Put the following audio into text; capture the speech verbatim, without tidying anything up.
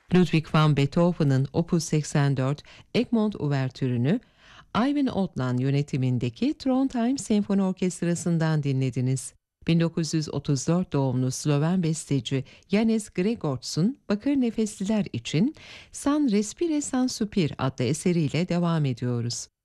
Ludwig van Beethoven'ın Opus seksen dört Egmont Uvertürü'nü Ivan Odland yönetimindeki Trondheim Senfoni Orkestrası'ndan dinlediniz. bin dokuz yüz otuz dört doğumlu Sloven besteci Janez Gregorcs'un Bakır Nefesliler için San Respire San Supir adlı eseriyle devam ediyoruz.